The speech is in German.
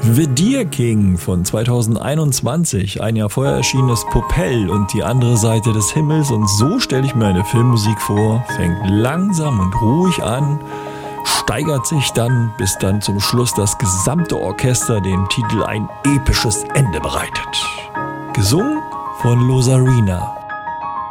The Deer King von 2021, ein Jahr vorher erschienenes Popel und die andere Seite des Himmels. Und so stelle ich mir eine Filmmusik vor, fängt langsam und ruhig an, steigert sich dann, bis dann zum Schluss das gesamte Orchester dem Titel ein episches Ende bereitet. Gesungen von Losarina.